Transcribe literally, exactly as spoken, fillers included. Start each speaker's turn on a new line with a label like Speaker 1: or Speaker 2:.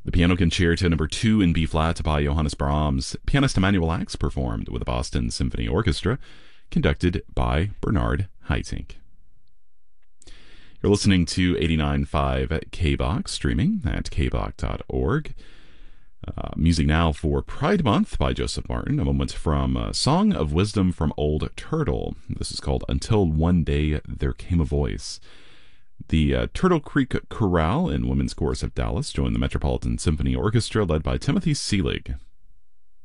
Speaker 1: The Piano Concerto Number Two in B flat by Johannes Brahms. Pianist Emanuel Ax performed with the Boston Symphony Orchestra, conducted by Bernard Haitink. You're listening to eighty-nine point five K B O C, streaming at k b o c dot org. Uh, music now for Pride Month by Joseph Martin. A moment from uh, Song of Wisdom from Old Turtle. This is called Until One Day There Came a Voice. The uh, Turtle Creek Chorale and Women's Chorus of Dallas joined the Metropolitan Symphony Orchestra led by Timothy Seelig.